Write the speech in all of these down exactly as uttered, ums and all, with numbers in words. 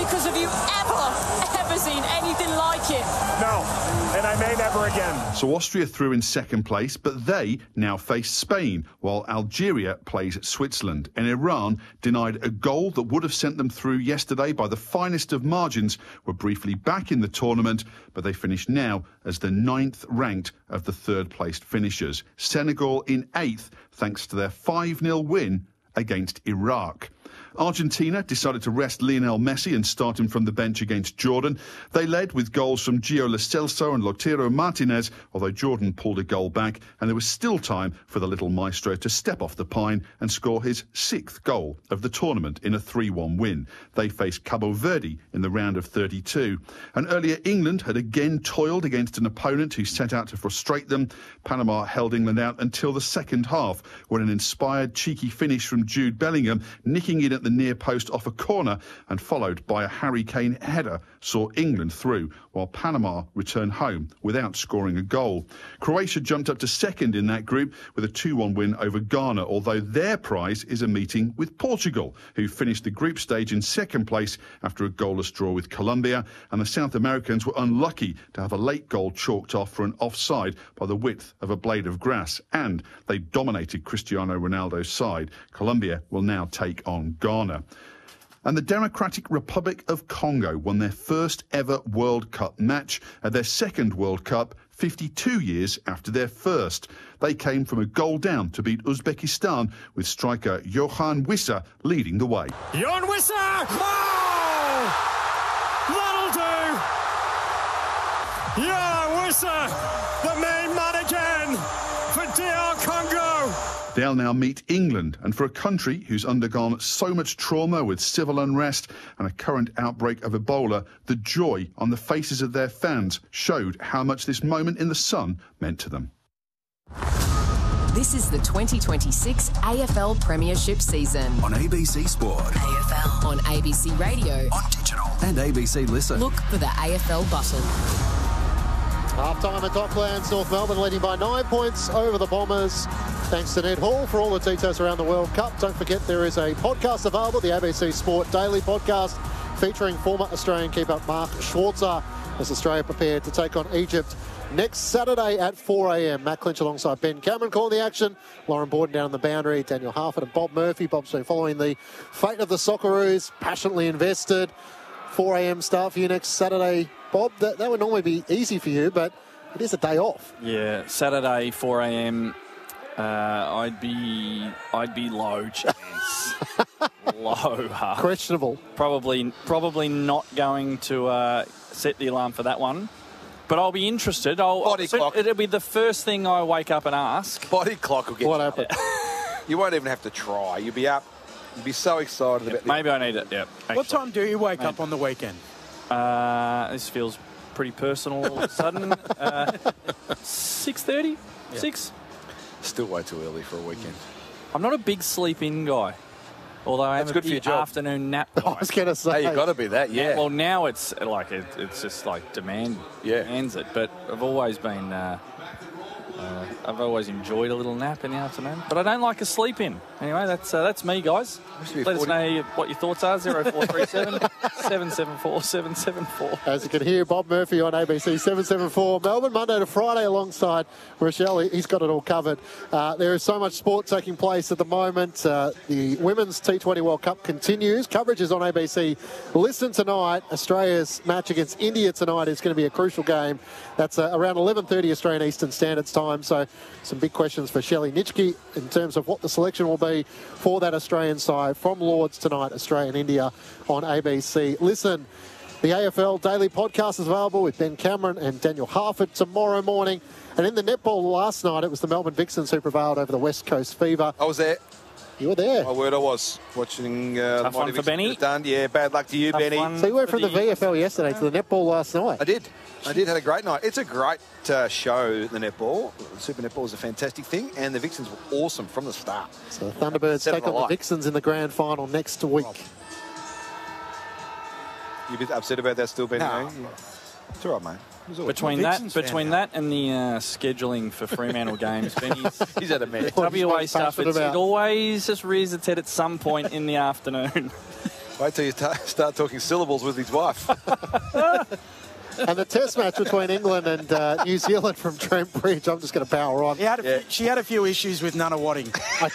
because have you ever, ever seen anything like it? No, and I may never again. So Austria through in second place, but they now face Spain, while Algeria plays Switzerland. And Iran, denied a goal that would have sent them through yesterday by the finest of margins, were briefly back in the tournament, but they finish now as the ninth ranked of the third-placed finishers. Senegal in eighth, thanks to their five nil win against Iraq. Argentina decided to rest Lionel Messi and start him from the bench against Jordan. They led with goals from Gio Lo Celso and Lautaro Martinez, although Jordan pulled a goal back, and there was still time for the little maestro to step off the pine and score his sixth goal of the tournament in a three one win. They faced Cabo Verde in the round of thirty-two. And earlier, England had again toiled against an opponent who set out to frustrate them. Panama held England out until the second half, when an inspired, cheeky finish from Jude Bellingham, nicking in at the near post off a corner and followed by a Harry Kane header, saw England through, while Panama returned home without scoring a goal. Croatia jumped up to second in that group with a two one win over Ghana, although their prize is a meeting with Portugal, who finished the group stage in second place after a goalless draw with Colombia, and the South Americans were unlucky to have a late goal chalked off for an offside by the width of a blade of grass, and they dominated Cristiano Ronaldo's side. Colombia will now take on Ghana. And the Democratic Republic of Congo won their first ever World Cup match at their second World Cup, fifty-two years after their first. They came from a goal down to beat Uzbekistan, with striker Johan Wissa leading the way. Johan Wissa! Oh! That'll do! Johan Wissa, the main man again for D R Congo. They'll now meet England, and for a country who's undergone so much trauma with civil unrest and a current outbreak of Ebola, the joy on the faces of their fans showed how much this moment in the sun meant to them. This is the twenty twenty-six A F L Premiership season. On A B C Sport. A F L. On A B C Radio. On digital. And A B C Listen. Look for the A F L button. Half-time at Docklands, North Melbourne leading by nine points over the Bombers. Thanks to Ned Hall for all the details around the World Cup. Don't forget there is a podcast available, the A B C Sport Daily Podcast, featuring former Australian keeper Mark Schwarzer as Australia prepared to take on Egypt next Saturday at four a m. Matt Clinch alongside Ben Cameron calling the action. Lauren Borden down on the boundary. Daniel Harford and Bob Murphy. Bob's been following the fate of the Socceroos, passionately invested. four a m start for you next Saturday. Bob, that, that would normally be easy for you, but it is a day off. Yeah, Saturday, four a m Uh, I'd be, I'd be low chance, low. Uh, Questionable. Probably, probably not going to uh, set the alarm for that one. But I'll be interested. I'll, Body I'll, clock. It'll be the first thing I wake up and ask. Body clock will get What you. happened? You won't even have to try. You'll be up. You'll be so excited about Maybe I need it. Yeah. What time do you wake up on the weekend? Uh, this feels pretty personal all of a sudden. Uh, six thirty? Yeah. Six? Still way too early for a weekend. I'm not a big sleep-in guy, although I am That's a good for your big job. afternoon nap guy. I was going to say. Hey, you've got to be that, yeah. Well, now it's like it, it's just like demand Yeah. demands it. But I've always been, uh, uh, I've always enjoyed a little nap in the afternoon. But I don't like a sleep in. Anyway, that's uh, that's me, guys. Let us know what your thoughts are. Zero four three seven seven seven four seven seven four. As you can hear, Bob Murphy on A B C seven seven four Melbourne, Monday to Friday alongside Rochelle. He's got it all covered. Uh, there is so much sport taking place at the moment. Uh, the Women's T twenty World Cup continues. Coverage is on A B C. Listen tonight. Australia's match against India tonight is going to be a crucial game. That's uh, around eleven thirty Australian Eastern Standard Time. So some big questions for Shelley Nitschke in terms of what the selection will be for that Australian side from Lords tonight, Australia and India on A B C. Listen, the A F L Daily Podcast is available with Ben Cameron and Daniel Harford tomorrow morning. And in the netball last night, it was the Melbourne Vixens who prevailed over the West Coast Fever. I was there. You were there. My word, I was watching. Uh, Tough the one Mighty for Vixens Benny. get it Done. Yeah, bad luck to you, Tough Benny. one. So you went from the For the- V F L yesterday to the netball last night. I did. I did. Had a great night. It's a great uh, show, the netball. Super netball is a fantastic thing, and the Vixens were awesome from the start. So the Thunderbirds Set take it on the alight. Vixens in the grand final next week. You a bit upset about that still, Benny? No. eh? It's all right, mate. It was all right. Between I'm a that, Vixens fan between now. that and the uh, scheduling for Fremantle games, Benny's He's had a mess. What he's W A most stuff, passionate it's, it about. always just rears its head at some point in the afternoon. Wait till you ta- start talking syllables with his wife. And the test match between England and uh, New Zealand from Trent Bridge, I'm just going to power on. He had a Yeah. few, she had a few issues with Nunawading.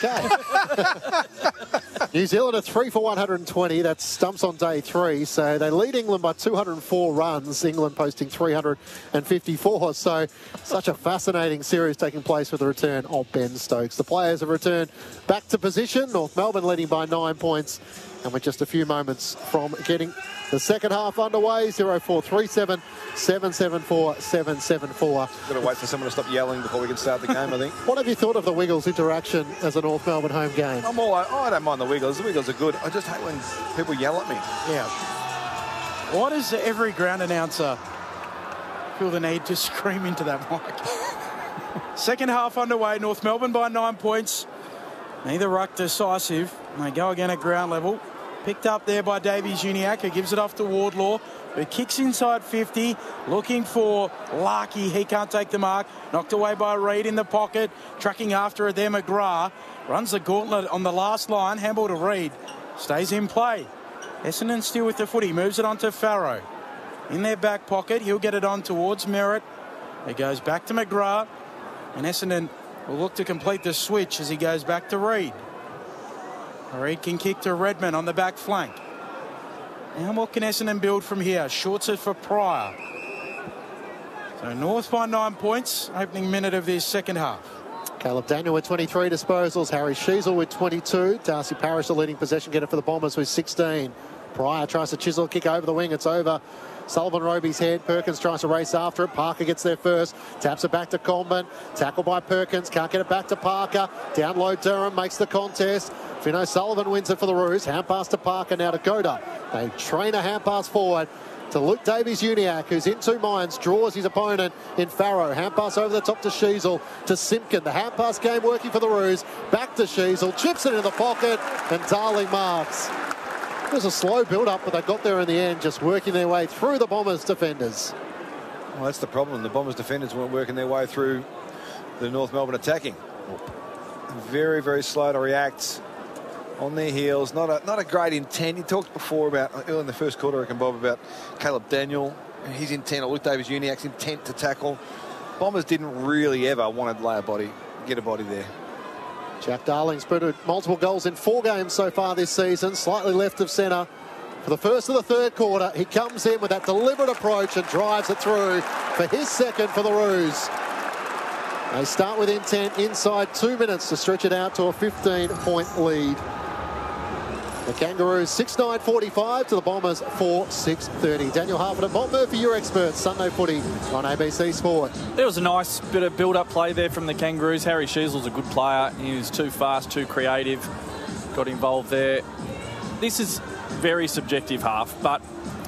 Okay. New Zealand are three for one hundred twenty. That's stumps on day three. So they lead England by two hundred four runs. England posting three hundred fifty-four. So such a fascinating series taking place with the return of Ben Stokes. The players have returned back to position. North Melbourne leading by nine points. And we're just a few moments from getting the second half underway. zero four three seven, seven seven four, seven seven four. Got to wait for someone to stop yelling before we can start the game, I think. What have you thought of the Wiggles interaction as a North Melbourne home game? I'm all like, oh, I don't mind the Wiggles. The Wiggles are good. I just hate when people yell at me. Yeah. Why does every ground announcer feel the need to scream into that mic? Second half underway. North Melbourne by nine points. Neither ruck decisive. They go again at ground level. Picked up there by Davies Uniacke, who gives it off to Wardlaw, who kicks inside fifty, looking for Larkey. He can't take the mark. Knocked away by Reid in the pocket. Tracking after it there, McGrath. Runs the gauntlet on the last line. Handball to Reid. Stays in play. Essendon still with the footy. Moves it on to Farrow. In their back pocket, he'll get it on towards Merritt. It goes back to McGrath. And Essendon will look to complete the switch as he goes back to Reid. Reid can kick to Redmond on the back flank. Now what can Essendon build from here? Shorts it for Pryor. So North by nine points, opening minute of this second half. Caleb Daniel with twenty-three disposals. Harry Sheasel with twenty-two. Darcy Parish, the leading possession getter for the Bombers, with sixteen. Pryor tries to chisel a kick over the wing. It's over Sullivan Roby's head. Perkins tries to race after it. Parker gets there first. Taps it back to Comben. Tackle by Perkins. Can't get it back to Parker. Down low, Durham makes the contest. Fino Sullivan wins it for the Roos. Hand pass to Parker, now to Goda. They train a hand pass forward to Luke Davies-Uniacke, who's in two minds, draws his opponent in Farrow. Hand pass over the top to Sheasel, to Simpkin. The hand pass game working for the Roos. Back to Sheasel, chips it in the pocket, and Darling marks. It was a slow build-up, but they got there in the end, just working their way through the Bombers' defenders. Well, that's the problem. The Bombers defenders weren't working their way through the North Melbourne attacking. Very, very slow to react. On their heels, not a not a great intent. You talked before about early in the first quarter, I reckon, Bob, about Caleb Daniel, his intent, or Luke Davies-Uniacke's intent to tackle. Bombers didn't really ever want to lay a body, get a body there. Jack Darling's put multiple goals in four games so far this season, slightly left of centre. For the first of the third quarter, he comes in with that deliberate approach and drives it through for his second for the Roos. They start with intent inside two minutes to stretch it out to a fifteen-point lead. The Kangaroos six nine forty-five to the Bombers four six thirty. Daniel Harford and Bob Murphy, your experts. Sunday footy on A B C Sport. There was a nice bit of build-up play there from the Kangaroos. Harry Sheasel's a good player. He was too fast, too creative. Got involved there. This is very subjective half, but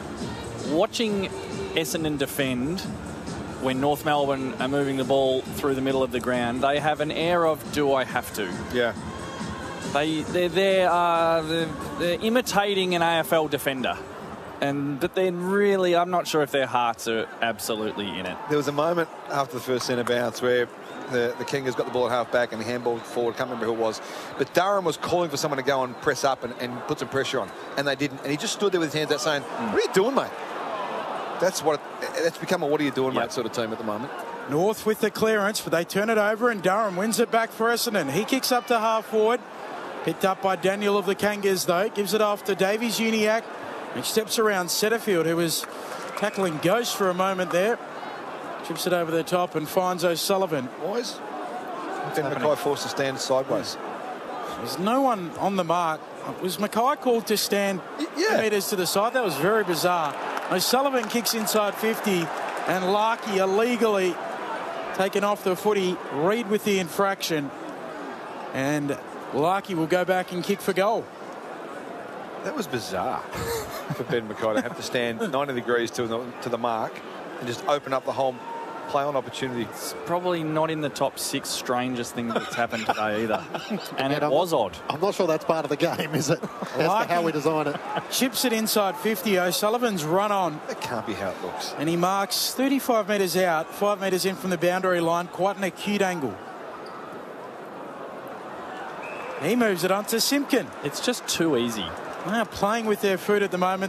watching Essendon defend when North Melbourne are moving the ball through the middle of the ground, they have an air of, do I have to? Yeah. They, they're, they're, uh, they're, they're imitating an A F L defender. And but then really, I'm not sure if their hearts are absolutely in it. There was a moment after the first centre bounce where the, the Kangaroos got the ball at half back and handballed forward. I can't remember who it was. But Durham was calling for someone to go and press up and, and put some pressure on. And they didn't. And he just stood there with his hands out saying, mm. what are you doing, mate? That's what it, that's become a what are you doing, yep. mate, sort of team at the moment. North with the clearance, but they turn it over and Durham wins it back for Essendon. He kicks up to half forward. Picked up by Daniel of the Kangas, though. Gives it off to Davies-Uniacke. He steps around Setterfield, who was tackling Ghost for a moment there. Chips it over the top and finds O'Sullivan. Boys, Ben Mackay forced to stand sideways. There's no one on the mark. Was Mackay called to stand yeah. metres to the side? That was very bizarre. O'Sullivan kicks inside fifty, and Larkey illegally taken off the footy. Reid with the infraction. And Larkey will go back and kick for goal. That was bizarre for Ben Mackay to have to stand ninety degrees to the, to the mark and just open up the whole play-on opportunity. It's probably not in the top six strangest things that's happened today either. And it I'm was not, odd. I'm not sure that's part of the game, is it? As to how we design it. Chips it inside fifty. O'Sullivan's run on. That can't be how it looks. And he marks thirty-five metres out, five metres in from the boundary line. Quite an acute angle. He moves it on to Simpkin. It's just too easy. They're playing with their food at the moment.